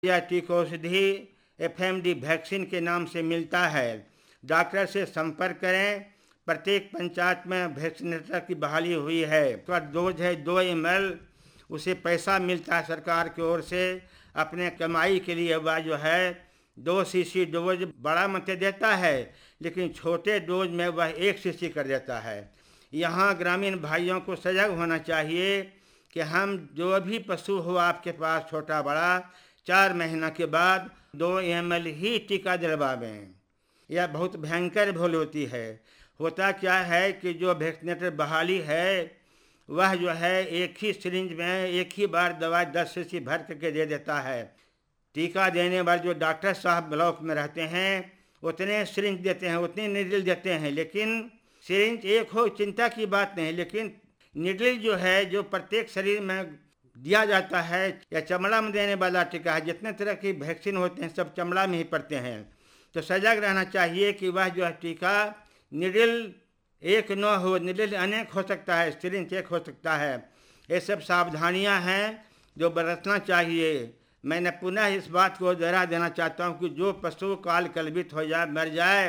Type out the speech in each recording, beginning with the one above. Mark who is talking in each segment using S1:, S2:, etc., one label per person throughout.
S1: या टीकोषधि FMD vaccine के नाम से मिलता है। डॉक्टर से संपर्क करें। प्रत्येक पंचायत में वैक्सीनेटर की बहाली हुई है। तो डोज है 2 ml, उसे पैसा मिलता है सरकार की ओर से। अपने कमाई के लिए वह जो है 2 cc डोज बड़ा मत देता है, लेकिन छोटे डोज में वह 1 cc कर देता है। यहाँ ग्रामीण भाइयों को सजग होना चाहिए कि हम जो भी पशु हो आपके पास छोटा बड़ा, 4 महीना के बाद 2 ml ही टीका दिलवावें। यह बहुत भयंकर भूल होती है। होता क्या है कि जो वैक्सीनेटर बहाली है वह जो है एक ही सिरिंज में एक ही बार दवा 10 cc भर करके दे देता है। टीका देने वाले जो डॉक्टर साहब ब्लॉक में रहते हैं उतने सिरिंज देते हैं, उतने निडल देते हैं, लेकिन सिरिंज एक हो चिंता की बात नहीं, लेकिन निडल जो है जो प्रत्येक शरीर में दिया जाता है या चमड़ा में देने वाला टीका है, जितने तरह की वैक्सीन होते हैं सब चमड़ा में ही पड़ते हैं। तो सजग रहना चाहिए कि वह जो है टीका निडल एक न हो, निडल अनेक हो सकता है, सिरिंज एक हो सकता है। ये सब सावधानियां हैं जो बरतना चाहिए। मैंने पुनः इस बात को दोहरा देना चाहता हूं कि जो पशु काल कलबित हो जाए, मर जाए,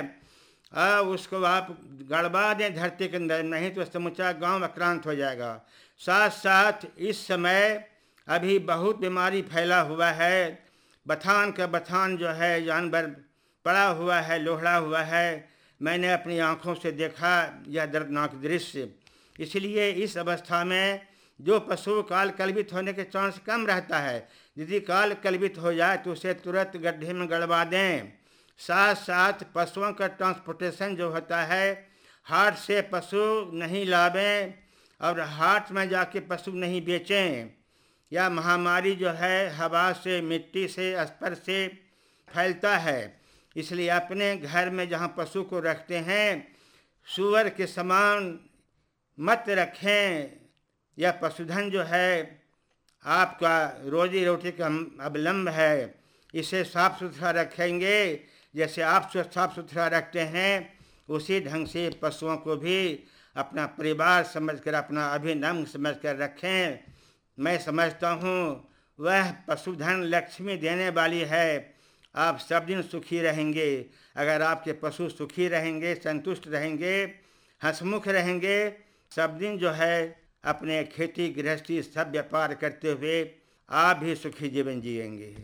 S1: उसको आप गड़बा दें धरती के अंदर, नहीं तो समूचा गांव आक्रांत हो जाएगा। साथ साथ इस समय अभी बहुत बीमारी फैला हुआ है। बथान का बथान जो है जानवर पड़ा हुआ है, लोहड़ा हुआ है। मैंने अपनी आंखों से देखा यह दर्दनाक दृश्य। इसलिए इस अवस्था में जो पशु काल कलबित होने के चांस कम रहता है, यदि काल कलबित हो जाए तो उसे तुरंत गड्ढे में गड़वा दें। साथ साथ पशुओं का ट्रांसपोर्टेशन जो होता है, हाट से पशु नहीं लावें और हाट में जाके पशु नहीं बेचें। यह महामारी जो है हवा से, मिट्टी से, स्पर्श से फैलता है। इसलिए अपने घर में जहाँ पशु को रखते हैं सूअर के समान मत रखें। यह पशुधन जो है आपका रोजी रोटी का अवलंब है। इसे साफ सुथरा रखेंगे, जैसे आप साफ सुथरा रखते हैं उसी ढंग से पशुओं को भी अपना परिवार समझकर, अपना अभिनव समझकर रखें। मैं समझता हूँ वह पशुधन लक्ष्मी देने वाली है। आप सब दिन सुखी रहेंगे अगर आपके पशु सुखी रहेंगे, संतुष्ट रहेंगे, हंसमुख रहेंगे। सब दिन जो है अपने खेती गृहस्थी सब व्यापार करते हुए आप भी सुखी जीवन जिएंगे।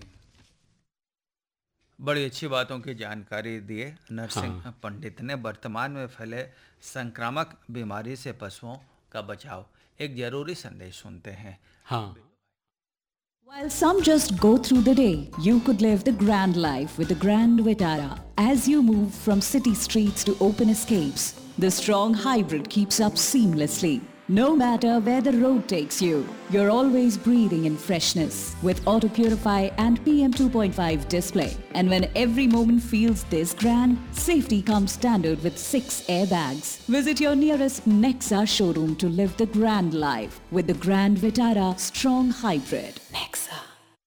S2: बड़ी अच्छी बातों की जानकारी दिए नरसिंह पंडित ने। वर्तमान में फैले संक्रामक बीमारी से पशुओं का बचाव, एक जरूरी संदेश सुनते हैं।
S3: While some just go through the day, you could live the grand life with the Grand Vitara. As you move from city streets to open escapes, the strong hybrid keeps up seamlessly. No matter where the road takes you, you're always breathing in freshness with Auto Purify and PM 2.5 display. And when every moment feels this grand, safety comes standard with 6 airbags. Visit your nearest Nexa showroom to live the grand life with the Grand Vitara Strong Hybrid. Nexa.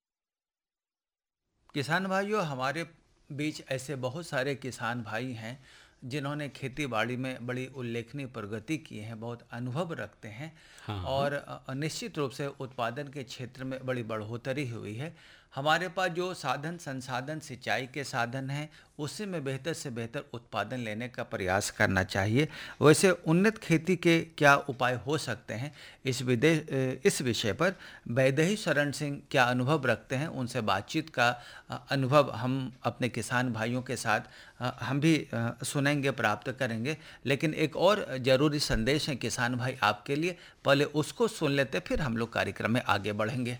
S2: किसान भाइयों, हमारे बीच ऐसे बहुत सारे किसान भाई हैं जिन्होंने खेती बाड़ी में बड़ी उल्लेखनीय प्रगति की है, बहुत अनुभव रखते हैं और निश्चित रूप से उत्पादन के क्षेत्र में बड़ी बढ़ोतरी हुई है। हमारे पास जो साधन संसाधन सिंचाई के साधन हैं उसी में बेहतर से बेहतर उत्पादन लेने का प्रयास करना चाहिए। वैसे उन्नत खेती के क्या उपाय हो सकते हैं, इस विषय पर वैदेही शरण सिंह क्या अनुभव रखते हैं, उनसे बातचीत का अनुभव हम अपने किसान भाइयों के साथ हम भी सुनेंगे, प्राप्त करेंगे। लेकिन एक और ज़रूरी संदेश है किसान भाई आपके लिए, पहले उसको सुन लेते फिर हम लोग कार्यक्रम में आगे बढ़ेंगे।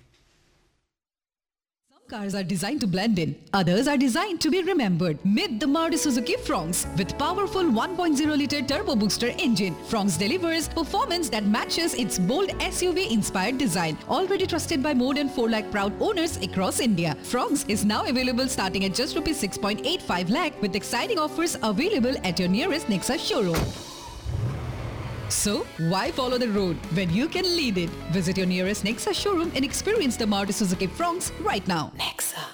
S4: Cars are designed to blend in, others are designed to be remembered. Meet the Maruti Suzuki Fronx with powerful 1.0-liter turbo booster engine. Fronx delivers performance that matches its bold SUV-inspired design. Already trusted by more than 4 lakh proud owners across India. Fronx is now available starting at just rupees 6.85 lakh with exciting offers available at your nearest Nexa showroom. So, why follow the road when you can lead it? Visit your nearest Nexa showroom and experience the Maruti Suzuki Fronx right now. Nexa.